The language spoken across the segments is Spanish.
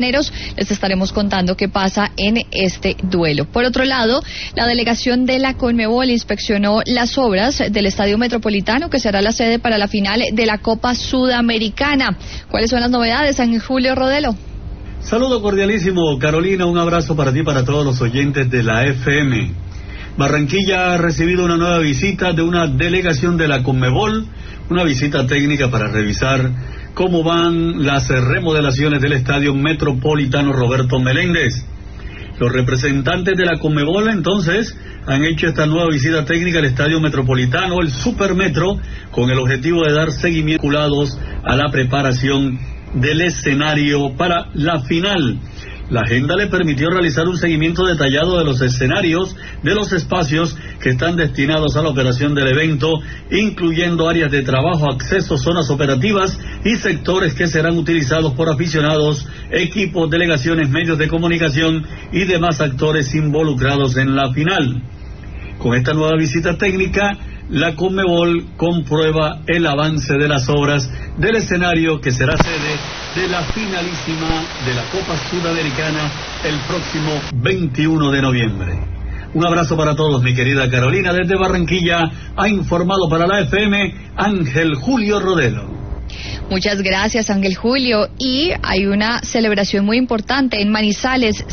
Les estaremos contando qué pasa en este duelo. Por otro lado, la delegación de la Conmebol inspeccionó las obras del Estadio Metropolitano, que será la sede para la final de la Copa Sudamericana. ¿Cuáles son las novedades, Ángel Julio Rodelo? Saludo cordialísimo, Carolina, un abrazo para ti y para todos los oyentes de la FM. Barranquilla ha recibido una nueva visita de una delegación de la Conmebol, una visita técnica para revisar cómo van las remodelaciones del Estadio Metropolitano Roberto Meléndez. Los representantes de la Conmebol entonces han hecho esta nueva visita técnica al Estadio Metropolitano, el Supermetro, con el objetivo de dar seguimiento a la preparación del escenario para la final. La agenda le permitió realizar un seguimiento detallado de los escenarios, de los espacios que están destinados a la operación del evento, incluyendo áreas de trabajo, accesos, zonas operativas y sectores que serán utilizados por aficionados, equipos, delegaciones, medios de comunicación y demás actores involucrados en la final. Con esta nueva visita técnica, la Conmebol comprueba el avance de las obras del escenario que será sede de la finalísima de la Copa Sudamericana el próximo 21 de noviembre. Un abrazo para todos, mi querida Carolina. Desde Barranquilla ha informado para la FM Ángel Julio Rodelo. Muchas gracias, Ángel Julio. Y hay una celebración muy importante en Manizales,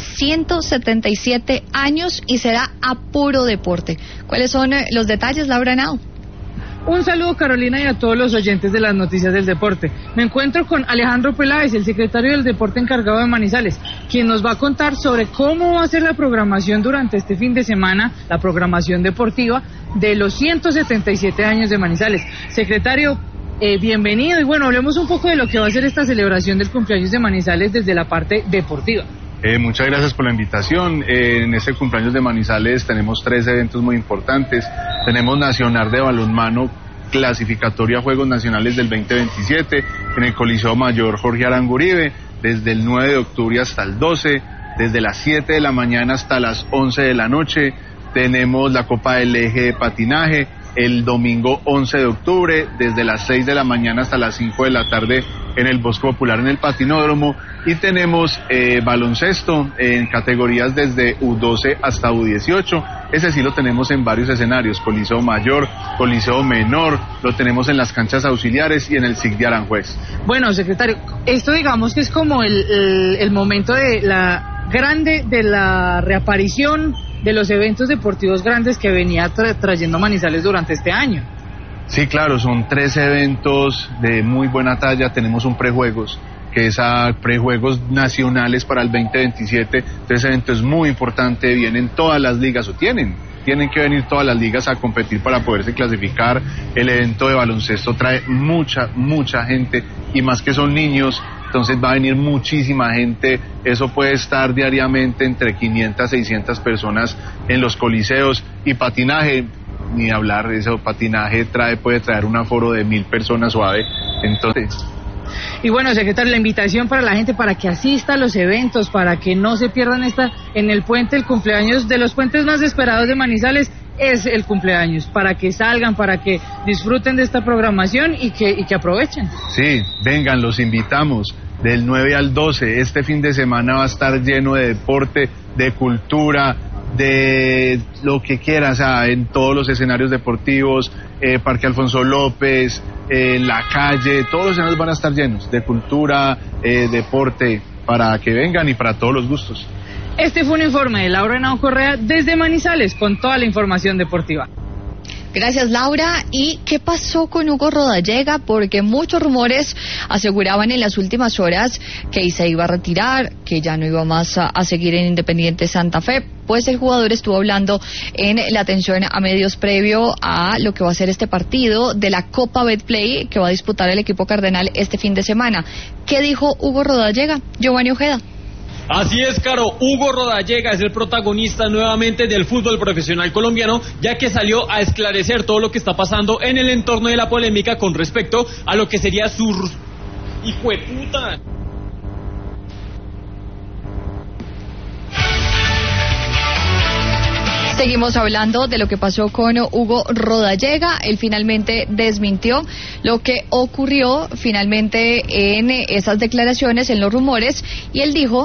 177 años y será a puro deporte. ¿Cuáles son los detalles, Laura Henao? Un saludo, Carolina, y a todos los oyentes de las noticias del deporte. Me encuentro con Alejandro Peláez, el secretario del deporte encargado de Manizales, quien nos va a contar sobre cómo va a ser la programación durante este fin de semana, la programación deportiva de los 177 años de Manizales. Secretario, bienvenido, y bueno, hablemos un poco de lo que va a ser esta celebración del cumpleaños de Manizales desde la parte deportiva. Muchas gracias por la invitación. En este cumpleaños de Manizales tenemos 3 eventos muy importantes. Tenemos Nacional de Balonmano, clasificatoria a Juegos Nacionales del 2027 en el Coliseo Mayor Jorge Arango Uribe, desde el 9 de octubre hasta el 12, desde las 7 de la mañana hasta las 11 de la noche. Tenemos la Copa del Eje de patinaje el domingo 11 de octubre, desde las 6 de la mañana hasta las 5 de la tarde en el Bosque Popular, en el patinódromo. Y tenemos baloncesto en categorías desde U12 hasta U18. Ese sí lo tenemos en varios escenarios: Coliseo Mayor, Coliseo Menor, lo tenemos en las canchas auxiliares y en el SIC de Aranjuez. Bueno, secretario, esto digamos que es como el momento de la reaparición de los eventos deportivos grandes que venía trayendo Manizales durante este año. Sí, claro, son 3 eventos de muy buena talla. Tenemos un prejuegos, que es a prejuegos nacionales para el 2027. Ese evento es muy importante, vienen todas las ligas, tienen que venir todas las ligas a competir para poderse clasificar. El evento de baloncesto trae mucha gente, y más que son niños, entonces va a venir muchísima gente. Eso puede estar diariamente entre 500 a 600 personas en los coliseos. Y patinaje, ni hablar de eso, patinaje puede traer un aforo de 1000 personas suave. Entonces... Y bueno, secretario, la invitación para la gente para que asista a los eventos, para que no se pierdan en el puente, el cumpleaños de los puentes más esperados de Manizales es el cumpleaños, para que salgan, para que disfruten de esta programación y que aprovechen. Sí, vengan, los invitamos del 9 al 12. Este fin de semana va a estar lleno de deporte, de cultura, de lo que quieran, o sea, en todos los escenarios deportivos, Parque Alfonso López, la calle, todos los escenarios van a estar llenos de cultura, deporte, para que vengan y para todos los gustos. Este fue un informe de Laura Henao Correa desde Manizales con toda la información deportiva. Gracias, Laura. ¿Y qué pasó con Hugo Rodallega? Porque muchos rumores aseguraban en las últimas horas que se iba a retirar, que ya no iba más a seguir en Independiente Santa Fe. Pues el jugador estuvo hablando en la atención a medios previo a lo que va a ser este partido de la Copa Betplay que va a disputar el equipo cardenal este fin de semana. ¿Qué dijo Hugo Rodallega? Giovanni Ojeda. Así es, Caro. Hugo Rodallega es el protagonista nuevamente del fútbol profesional colombiano, ya que salió a esclarecer todo lo que está pasando en el entorno de la polémica con respecto a lo que sería su... ¡Hijo de puta! Seguimos hablando de lo que pasó con Hugo Rodallega. Él finalmente desmintió lo que ocurrió finalmente en esas declaraciones, en los rumores, y él dijo